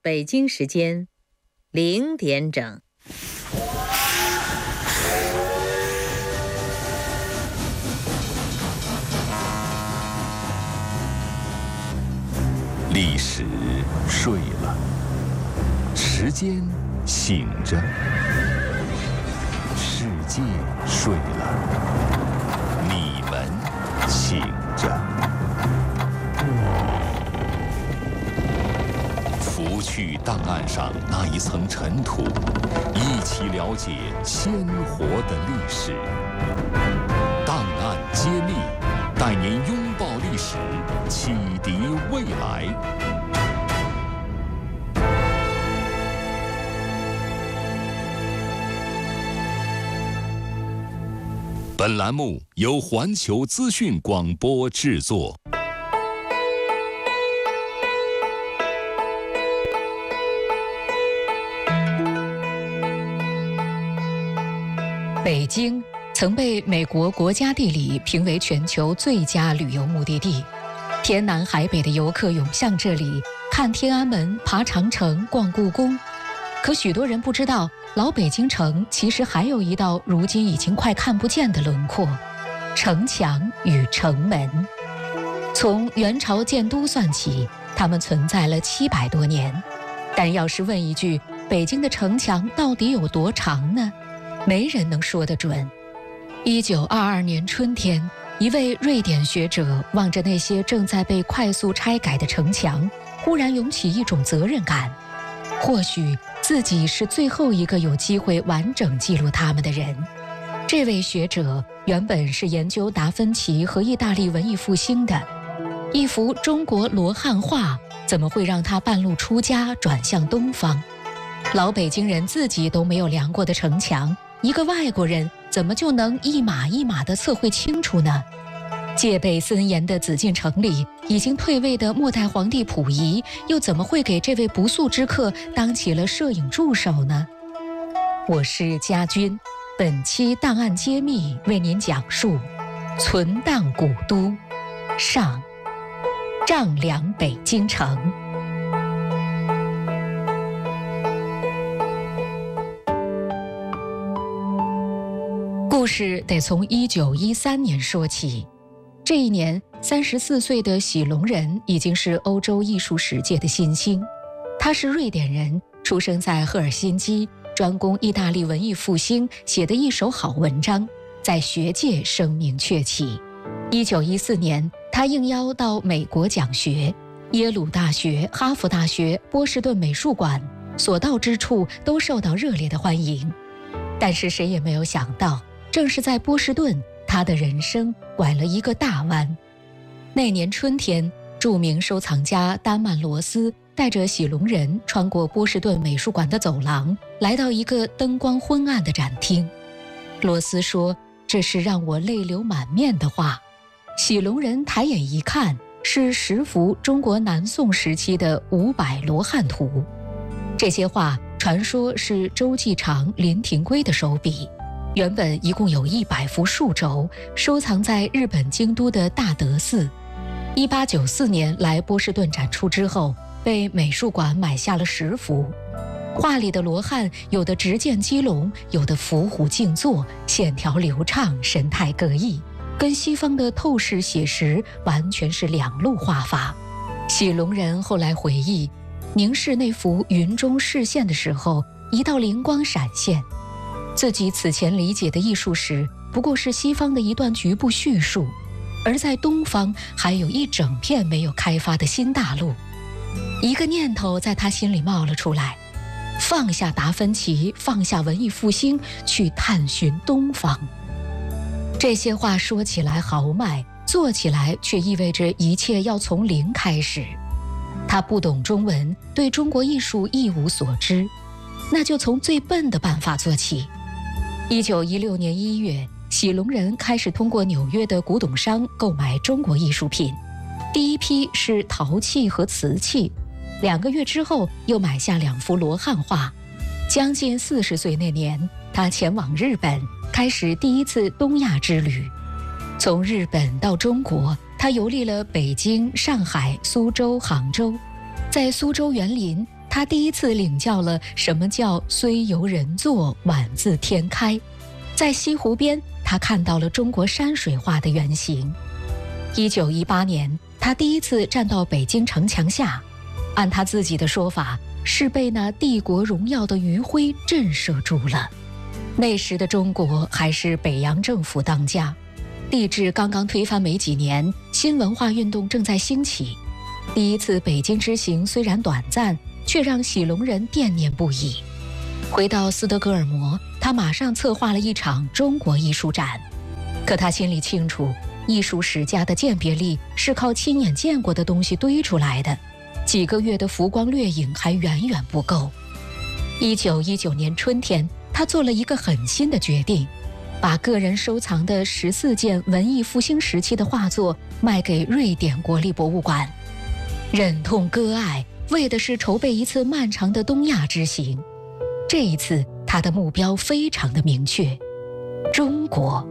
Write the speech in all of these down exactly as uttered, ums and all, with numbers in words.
北京时间零点整。 历史睡了，时间醒着，世界睡了，你们醒着。拂去档案上那一层尘土，一起了解鲜活的历史。档案揭秘，带您拥抱历史，启迪未来。本栏目由环球资讯广播制作。 北京曾被美国国家地理评为全球最佳旅游目的地，天南海北的游客涌向这里，看天安门、爬长城、逛故宫。可许多人不知道，老北京城其实还有一道如今已经快看不见的轮廓——城墙与城门。从元朝建都算起，它们存在了七百多年。但要是问一句，北京的城墙到底有多长呢？没人能说得准。一九二二年春天，一位瑞典学者望着那些正在被快速拆改的城墙，忽然涌起一种责任感。或许自己是最后一个有机会完整记录他们的人。这位学者原本是研究达芬奇和意大利文艺复兴的，一幅中国罗汉画怎么会让他半路出家转向东方？老北京人自己都没有量过的城墙，一个外国人怎么就能一码一码地测绘清楚呢？戒备森严的紫禁城里，已经退位的末代皇帝溥仪又怎么会给这位不速之客当起了摄影助手呢？我是家军，本期档案揭秘为您讲述存档古都上，丈量北京城。故事得从一九一三年说起。这一年，三十四岁的喜龙人已经是欧洲艺术史界的新星。他是瑞典人，出生在赫尔辛基，专攻意大利文艺复兴，写的一手好文章，在学界声名鹊起。一九一四年，他应邀到美国讲学，耶鲁大学、哈佛大学、波士顿美术馆，所到之处都受到热烈的欢迎。但是谁也没有想到，正是在波士顿，他的人生拐了一个大弯。那年春天，著名收藏家丹曼罗斯带着喜龙人穿过波士顿美术馆的走廊，来到一个灯光昏暗的展厅。罗斯说：“这是让我泪流满面的画。”喜龙人抬眼一看，是十幅中国南宋时期的五百罗汉图。这些画传说是周继常、林廷圭的手笔。原本一共有一百幅数轴，收藏在日本京都的大德寺。一八九四年来波士顿展出之后，被美术馆买下了十幅。画里的罗汉有的直剑击龙，有的伏虎静坐，线条流畅，神态各异，跟西方的透视写实完全是两路画法。喜龙人后来回忆，凝视那幅云中视线的时候，一道灵光闪现。自己此前理解的艺术史不过是西方的一段局部叙述，而在东方还有一整片没有开发的新大陆。一个念头在他心里冒了出来，放下达芬奇，放下文艺复兴，去探寻东方。这些话说起来豪迈，做起来却意味着一切要从零开始。他不懂中文，对中国艺术一无所知，那就从最笨的办法做起。一九一六年一月，喜龙人开始通过纽约的古董商购买中国艺术品，第一批是陶器和瓷器，两个月之后又买下两幅罗汉画。将近四十岁那年，他前往日本，开始第一次东亚之旅。从日本到中国，他游历了北京、上海、苏州、杭州。在苏州园林， 他第一次领教了什么叫虽由人作，宛自天开。在西湖边，他看到了中国山水画的原型。一九一八年，他第一次站到北京城墙下，按他自己的说法，是被那帝国荣耀的余晖震慑住了。那时的中国还是北洋政府当家，帝制刚刚推翻没几年，新文化运动正在兴起。第一次北京之行虽然短暂，却让喜隆人惦念不已。回到斯德哥尔摩，他马上策划了一场中国艺术展。可他心里清楚，艺术史家的鉴别力是靠亲眼见过的东西堆出来的，几个月的浮光掠影还远远不够。一九一九年春天，他做了一个狠心的决定，把个人收藏的十四件文艺复兴时期的画作卖给瑞典国立博物馆。忍痛割爱，为的是筹备一次漫长的东亚之行。这一次，他的目标非常的明确，中国。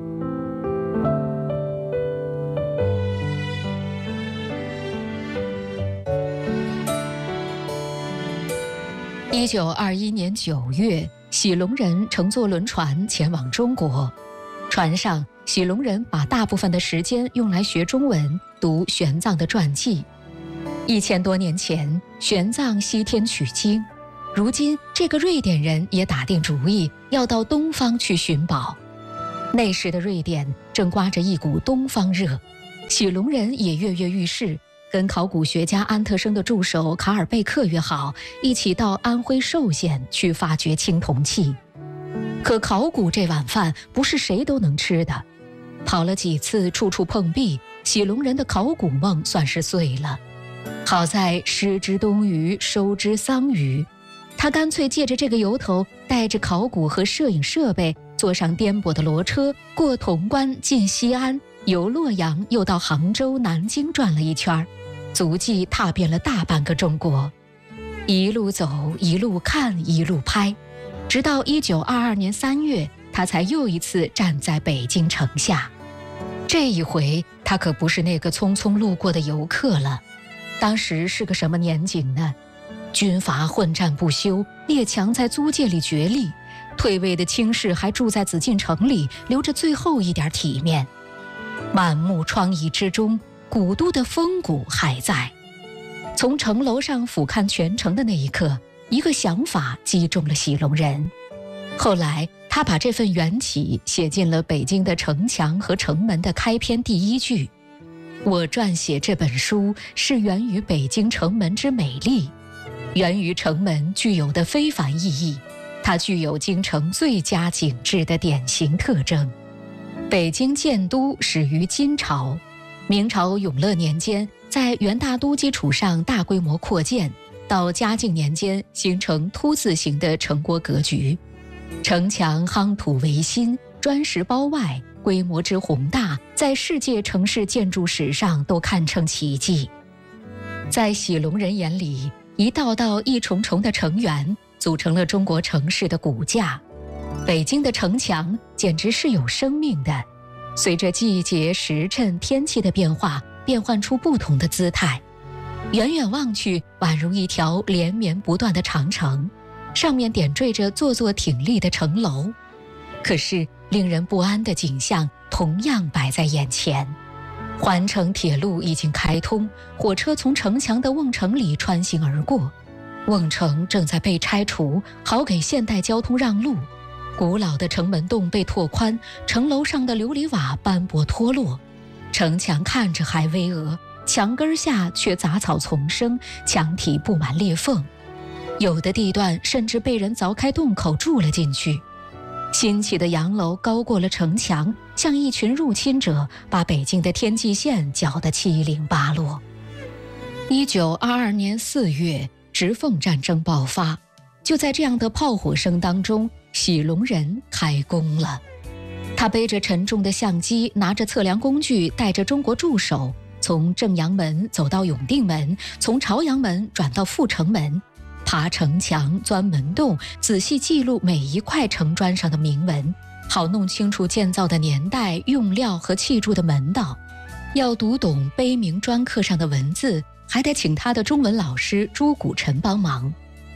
一九二一年九月，喜隆人乘坐轮船前往中国。船上，喜隆人把大部分的时间用来学中文，读玄奘的传记。一千多年前，玄奘西天取经，如今这个瑞典人也打定主意要到东方去寻宝。那时的瑞典正刮着一股东方热，喜隆人也跃跃欲试，跟考古学家安特生的助手卡尔贝克约好，一起到安徽寿县去发掘青铜器。可考古这碗饭不是谁都能吃的，跑了几次处处碰壁，喜隆人的考古梦算是碎了。好在失之东隅，收之桑榆，他干脆借着这个由头，带着考古和摄影设备，坐上颠簸的骡车，过潼关进西安，由洛阳又到杭州、南京转了一圈，足迹踏遍了大半个中国。一路走，一路看，一路拍，直到一九二二年三月，他才又一次站在北京城下。这一回，他可不是那个匆匆路过的游客了。当时是个什么年景呢？军阀混战不休，列强在租界里角力，退位的卿士还住在紫禁城里，留着最后一点体面。满目疮痍之中，古都的风骨还在。从城楼上俯瞰全城的那一刻，一个想法击中了喜隆人。后来他把这份缘起写进了北京的城墙和城门的开篇第一句：我撰写这本书是源于北京城门之美丽，源于城门具有的非凡意义，它具有京城最佳景致的典型特征。北京建都始于金朝，明朝永乐年间在元大都基础上大规模扩建，到嘉靖年间形成凸字形的城郭格局，城墙夯土为心，砖石包外，规模之宏大，在世界城市建筑史上都堪称奇迹。在喜隆人眼里，一道道一重重的城垣组成了中国城市的骨架。北京的城墙简直是有生命的，随着季节、时辰、天气的变化，变换出不同的姿态。远远望去，宛如一条连绵不断的长城，上面点缀着座座挺立的城楼。可是令人不安的景象同样摆在眼前。环城铁路已经开通，火车从城墙的瓮城里穿行而过，瓮城正在被拆除，好给现代交通让路。古老的城门洞被拓宽，城楼上的琉璃瓦斑驳脱落，城墙看着还巍峨，墙根下却杂草丛生，墙体布满裂缝，有的地段甚至被人凿开洞口住了进去。新起的洋楼高过了城墙，像一群入侵者，把北京的天际线搅得七零八落。一九二二年四月，直奉战争爆发，就在这样的炮火声当中，喜隆人开工了。他背着沉重的相机，拿着测量工具，带着中国助手，从正阳门走到永定门，从朝阳门转到阜成门，爬城墙，钻门洞，仔细记录每一块城砖上的铭文，好弄清楚建造的年代、用料和砌筑的门道。要读懂碑铭砖刻上的文字，还得请他的中文老师朱谷臣帮忙。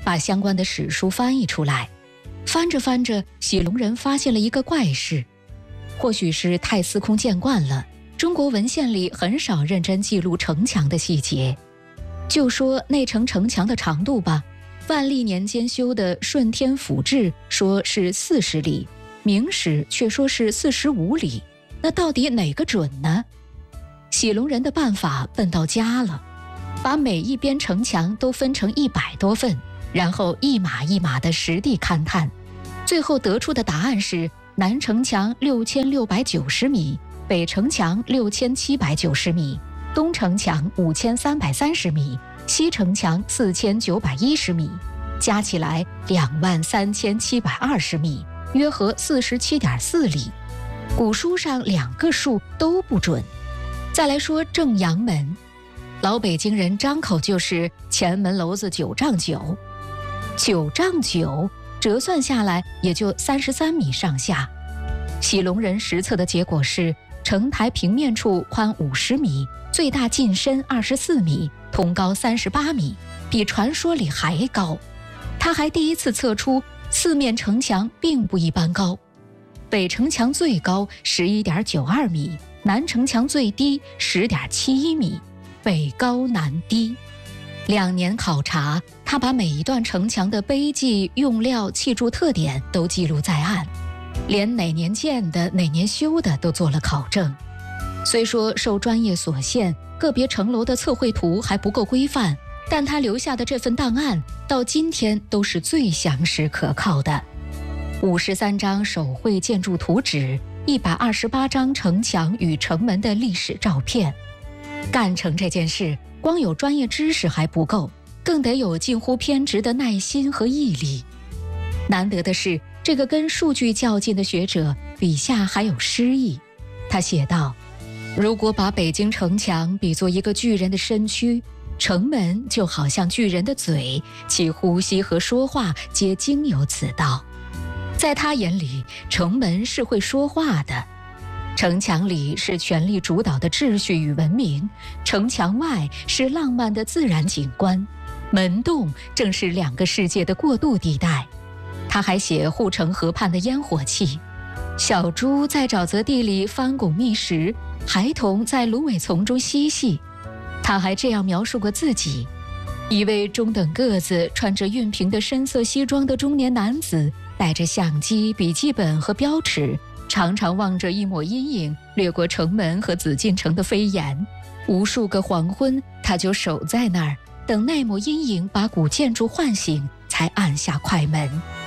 把相关的史书翻译出来。翻着翻着，喜隆人发现了一个怪事，或许是太司空见惯了，中国文献里很少认真记录城墙的细节。就说内城城墙的长度吧，万历年间修的《顺天府志》说是四十里，明史却说是四十五里，那到底哪个准呢？喜隆人的办法笨到家了，把每一边城墙都分成一百多份，然后一码一码的实地勘探，最后得出的答案是南城墙六千六百九十米，北城墙六千七百九十米，东城墙五千三百三十米，西城墙四千九百一十米，加起来两万三千七百二十米，约合四十七点四里。古书上两个数都不准。再来说正阳门，老北京人张口就是前门楼子九丈九，九丈九折算下来也就三十三米上下。喜隆人实测的结果是城台平面处宽五十米，最大进深二十四米，通高三十八米，比传说里还高。他还第一次测出四面城墙并不一般高，北城墙最高十一点九二米，南城墙最低十点七一米，北高南低。两年考察，他把每一段城墙的碑记、用料、砌筑特点都记录在案，连哪年建的、哪年修的都做了考证。虽说受专业所限，个别城楼的测绘图还不够规范，但他留下的这份档案到今天都是最详实可靠的。五十三张手绘建筑图纸，一百二十八张城墙与城门的历史照片。干成这件事，光有专业知识还不够，更得有近乎偏执的耐心和毅力。难得的是，这个跟数据较劲的学者笔下还有诗意。他写道：如果把北京城墙比作一个巨人的身躯，城门就好像巨人的嘴，其呼吸和说话皆经由此道。在他眼里，城门是会说话的。城墙里是权力主导的秩序与文明，城墙外是浪漫的自然景观，门洞正是两个世界的过渡地带。他还写护城河畔的烟火气，小猪在沼泽地里翻滚觅食，孩童在芦苇丛中嬉戏。他还这样描述过自己：一位中等个子、穿着熨平的深色西装的中年男子，带着相机、笔记本和标尺，常常望着一抹阴影掠过城门和紫禁城的飞檐。无数个黄昏，他就守在那儿，等那抹阴影把古建筑唤醒，才按下快门。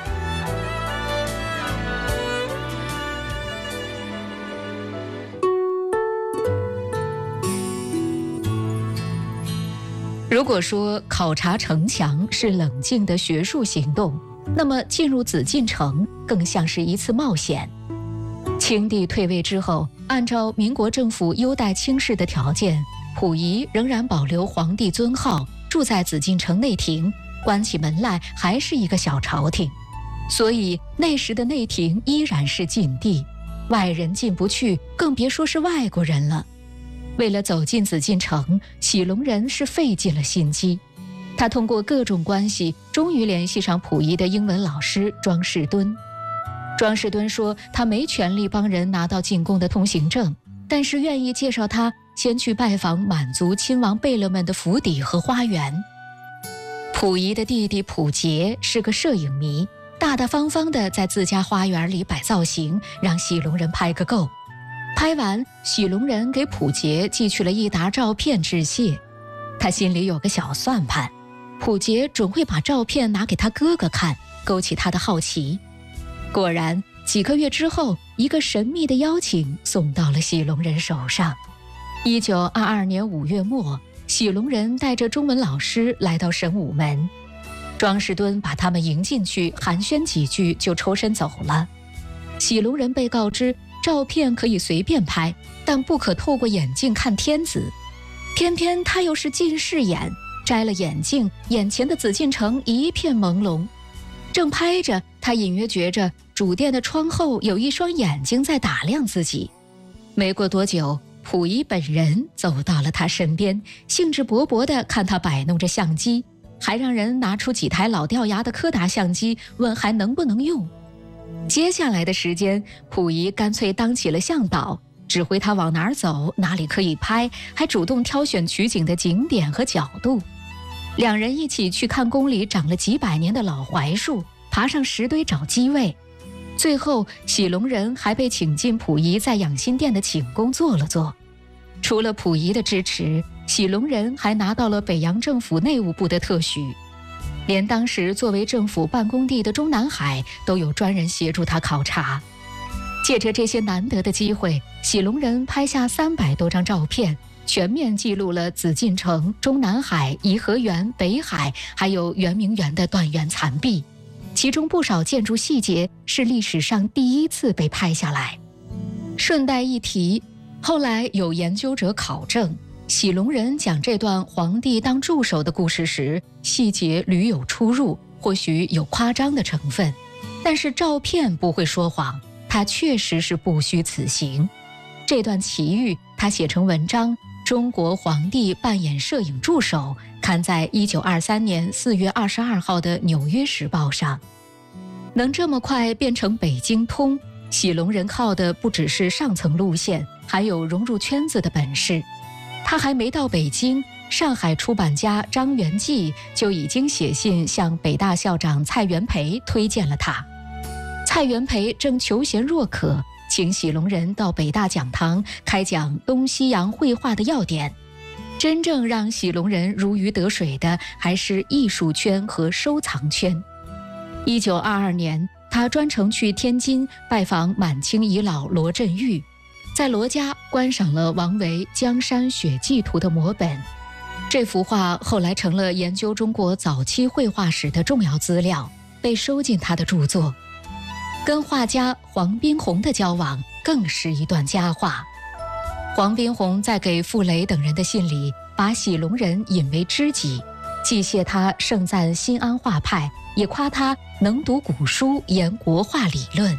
如果说考察城墙是冷静的学术行动，那么进入紫禁城更像是一次冒险。清帝退位之后，按照民国政府优待卿士的条件，溥仪仍然保留皇帝尊号，住在紫禁城内廷，关起门来还是一个小朝廷。所以那时的内廷依然是禁地，外人进不去，更别说是外国人了。为了走进紫禁城，喜隆人是费尽了心机。他通过各种关系，终于联系上溥仪的英文老师庄士敦。庄士敦说，他没权利帮人拿到进宫的通行证，但是愿意介绍他先去拜访满族亲王贝勒们的府邸和花园。溥仪的弟弟溥杰是个摄影迷，大大方方地在自家花园里摆造型，让喜隆人拍个够。拍完，喜隆人给溥杰寄去了一沓照片致谢。他心里有个小算盘，溥杰准会把照片拿给他哥哥看，勾起他的好奇。果然，几个月之后，一个神秘的邀请送到了喜隆人手上。一九二二年五月末，喜隆人带着中文老师来到神武门，庄士敦把他们迎进去，寒暄几句就抽身走了。喜隆人被告知，照片可以随便拍，但不可透过眼镜看天子。偏偏他又是近视眼，摘了眼镜，眼前的紫禁城一片朦胧。正拍着，他隐约觉着主殿的窗后有一双眼睛在打量自己。没过多久，溥仪本人走到了他身边，兴致勃勃地看他摆弄着相机， 还让人拿出几台老掉牙的柯达相机，问还能不能用。接下来的时间，溥仪干脆当起了向导，指挥他往哪儿走，哪里可以拍，还主动挑选取景的景点和角度。两人一起去看宫里长了几百年的老槐树，爬上石堆找机位。最后，喜隆人还被请进溥仪在养心殿的寝宫坐了坐。除了溥仪的支持，喜隆人还拿到了北洋政府内务部的特许，连当时作为政府办公地的中南海都有专人协助他考察。借着这些难得的机会，喜隆人拍下三百多张照片，全面记录了紫禁城、中南海、颐和园、北海还有圆明园的断垣残壁，其中不少建筑细节是历史上第一次被拍下来。顺带一提，后来有研究者考证，喜隆人讲这段皇帝当助手的故事时，细节屡有出入，或许有夸张的成分，但是照片不会说谎，他确实是不虚此行。这段奇遇他写成文章《中国皇帝扮演摄影助手》，刊在一九二三年四月二十二号的《纽约时报》上。能这么快变成北京通，喜隆人靠的不只是上层路线，还有融入圈子的本事。他还没到北京，上海出版家张元济就已经写信向北大校长蔡元培推荐了他。蔡元培正求贤若渴，请喜隆人到北大讲堂开讲东西洋绘画的要点。真正让喜隆人如鱼得水的还是艺术圈和收藏圈。一九二二年，他专程去天津拜访满清遗老罗振玉，在罗家观赏了王维《江山雪霁图》的摹本。这幅画后来成了研究中国早期绘画史的重要资料，被收进他的著作。跟画家黄宾虹的交往更是一段佳话。黄宾虹在给傅雷等人的信里，把喜隆人引为知己，既谢他盛赞新安画派，也夸他能读古书，研国画理论。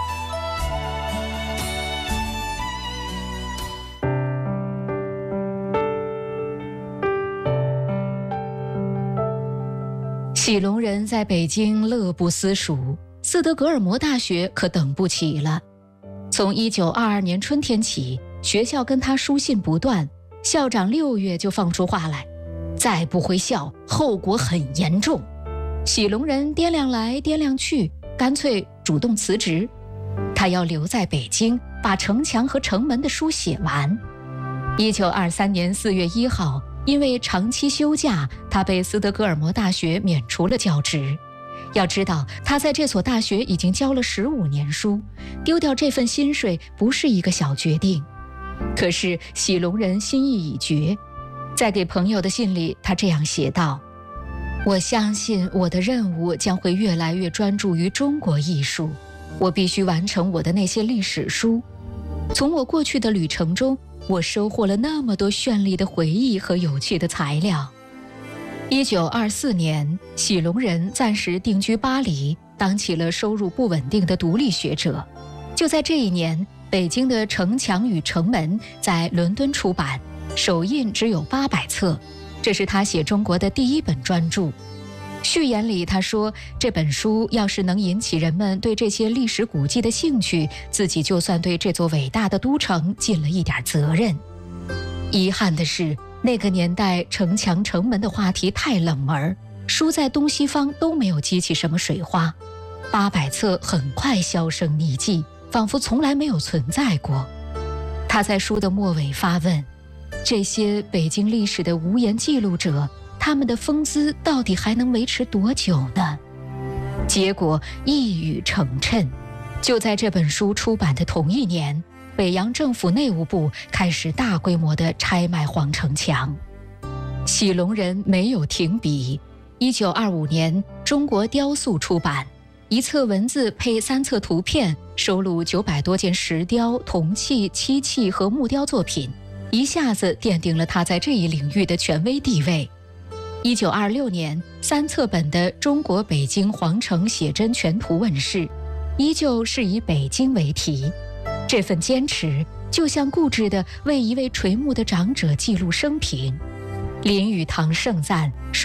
喜隆人在北京乐不思蜀，斯德哥尔摩大学可等不起了。从一九二二年春天起，学校跟他书信不断，校长六月就放出话来，再不回校，后果很严重。喜隆人掂量来掂量去，干脆主动辞职。他要留在北京，把城墙和城门的书写完。一九二三年四月一号，因为长期休假，他被斯德哥尔摩大学免除了教职。要知道，他在这所大学已经教了十五年书，丢掉这份薪水不是一个小决定。可是喜隆人心意已决，在给朋友的信里，他这样写道：我相信我的任务将会越来越专注于中国艺术，我必须完成我的那些历史书。从我过去的旅程中，我收获了那么多绚丽的回忆和有趣的材料。一九二四年，喜隆人暂时定居巴黎，当起了收入不稳定的独立学者。就在这一年，北京的《城墙与城门》在伦敦出版，首印只有八百册，这是他写中国的第一本专著。序言里他说，这本书要是能引起人们对这些历史古迹的兴趣，自己就算对这座伟大的都城尽了一点责任。遗憾的是，那个年代城墙城门的话题太冷门，书在东西方都没有激起什么水花，八百册很快销声匿迹，仿佛从来没有存在过。他在书的末尾发问，这些北京历史的无言记录者，他们的风姿到底还能维持多久呢？结果一语成谶。就在这本书出版的同一年，北洋政府内务部开始大规模的拆卖皇城墙。喜隆人没有停笔。一九二五年，中国雕塑出版，一册文字配三册图片，收录九百多件石雕、铜器、漆器和木雕作品，一下子奠定了他在这一领域的权威地位。一九二六年，三册本的《中国北京皇城写真全图》问世，依旧是以北京为题。这份坚持就像固执地为一位垂暮的长者记录生平。林语堂盛赞说，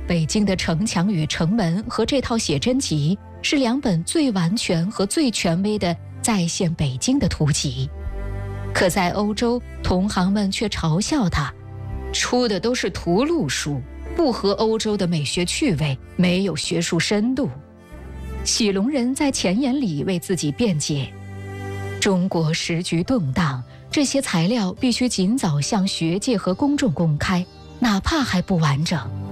北京的城墙与城门和这套写真集是两本最完全和最权威的再现北京的图集。可在欧洲，同行们却嘲笑他，出的都是图录书，不合欧洲的美学趣味，没有学术深度。喜隆人在前言里为自己辩解，中国时局动荡，这些材料必须尽早向学界和公众公开，哪怕还不完整。